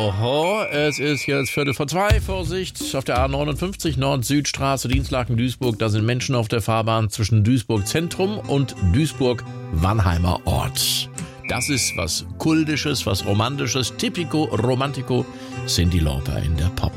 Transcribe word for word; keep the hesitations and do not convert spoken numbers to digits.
Oho, es ist jetzt Viertel vor zwei. Vorsicht, auf der A neunundfünfzig Nord-Süd-Straße, Dienstlaken-Duisburg. Da sind Menschen auf der Fahrbahn zwischen Duisburg-Zentrum und Duisburg-Wannheimer Ort. Das ist was Kultisches, was Romantisches. Typico Romantico, Cyndi Lauper in der Pop.